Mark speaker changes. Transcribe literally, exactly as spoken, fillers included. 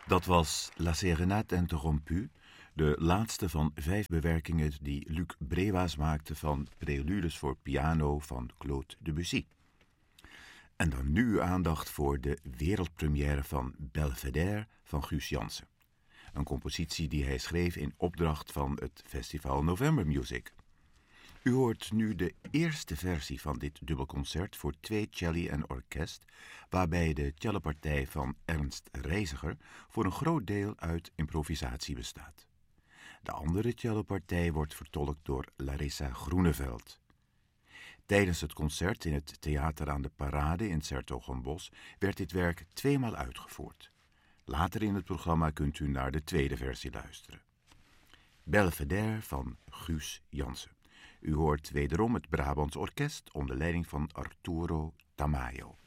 Speaker 1: Dat was La Sérénade Interrompue, de laatste van vijf bewerkingen die Luc Brewaas maakte van Preludes voor piano van Claude Debussy. En dan nu uw aandacht voor de wereldpremière van Belvédère van Guus Jansen. Een compositie die hij schreef in opdracht van het festival November Music. U hoort nu de eerste versie van dit dubbelconcert voor twee celli en orkest, waarbij de cellopartij van Ernst Reiziger voor een groot deel uit improvisatie bestaat. De andere cellopartij wordt vertolkt door Larissa Groeneveld. Tijdens het concert in het Theater aan de Parade in 's-Hertogenbosch werd dit werk tweemaal uitgevoerd. Later in het programma kunt u naar de tweede versie luisteren. Belvédère van Guus Jansen. U hoort wederom het Brabants Orkest onder leiding van Arturo Tamayo.